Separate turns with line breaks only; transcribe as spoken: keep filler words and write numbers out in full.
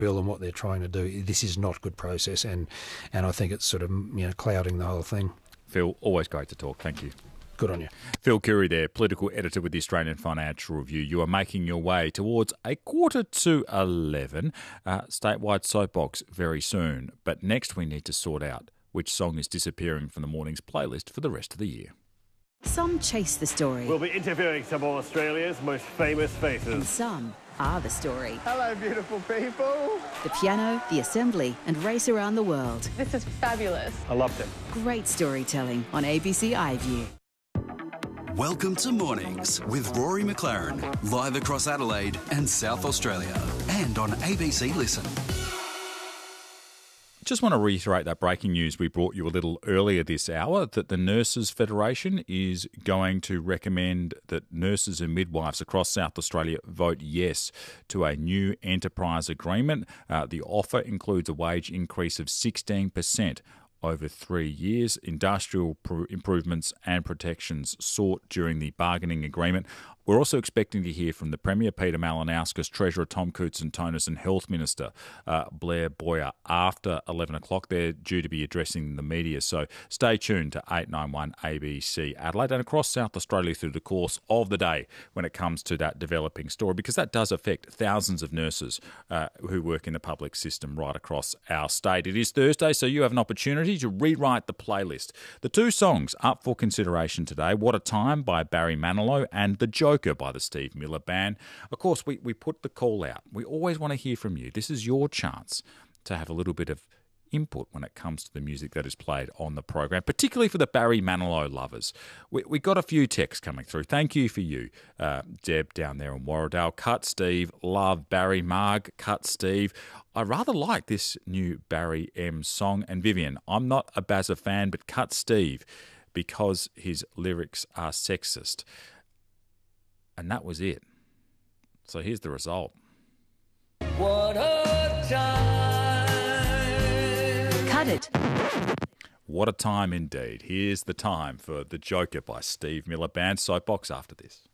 bill and what they're trying to do. This is not good process, and, and I think it's sort of, you know, clouding the whole thing.
Phil, always great to talk. Thank you.
Good on you.
Phil Curry there, political editor with the Australian Financial Review. You are making your way towards a quarter to eleven, uh, statewide soapbox very soon. But next we need to sort out which song is disappearing from the morning's playlist for the rest of the year.
Some chase the story.
We'll be interviewing some of Australia's most famous faces.
And some are the story.
Hello, beautiful people.
The piano, the assembly, and race around the world.
This is fabulous.
I loved it.
Great storytelling on A B C iView.
Welcome to Mornings with Rory McLaren, live across Adelaide and South Australia, and on A B C Listen.
Just want to reiterate that breaking news we brought you a little earlier this hour, that the Nurses Federation is going to recommend that nurses and midwives across South Australia vote yes to a new enterprise agreement. Uh, the offer includes a wage increase of sixteen percent over three years, industrial pr- improvements and protections sought during the bargaining agreement. We're also expecting to hear from the Premier Peter Malinauskas, Treasurer Tom Koutsantonis and Health Minister uh, Blair Boyer after eleven o'clock. They're due to be addressing the media, so stay tuned to eight ninety-one A B C Adelaide and across South Australia through the course of the day when it comes to that developing story, because that does affect thousands of nurses uh, who work in the public system right across our state. It is Thursday, so you have an opportunity to rewrite the playlist. The two songs up for consideration today, What a Time by Barry Manilow and The Joker by the Steve Miller Band. Of course, we, we put the call out. We always want to hear from you. This is your chance to have a little bit of input when it comes to the music that is played on the program, particularly for the Barry Manilow lovers. We, we got a few texts coming through. Thank you for you, uh, Deb down there in Warradale. Cut Steve, love Barry. Marg, cut Steve. I rather like this new Barry M song. And Vivian, I'm not a Bazza fan, but cut Steve because his lyrics are sexist. And that was it. So here's the result.
What a time.
Cut it.
What a time indeed. Here's the time for The Joker by Steve Miller Band. Soapbox after this.